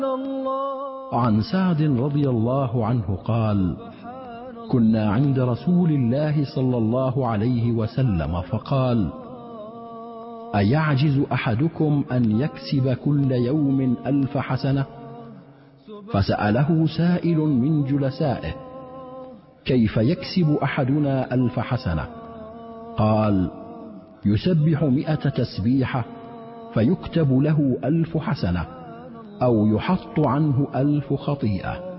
عن سعد رضي الله عنه قال: كنا عند رسول الله صلى الله عليه وسلم فقال: أيعجز أحدكم أن يكسب كل يوم 1000 حسنة؟ فسأله سائل من جلسائه: كيف يكسب أحدنا 1000 حسنة؟ قال: يسبح 100 تسبيحة فيكتب له 1000 حسنة، أو يحط عنه 1000 خطيئة.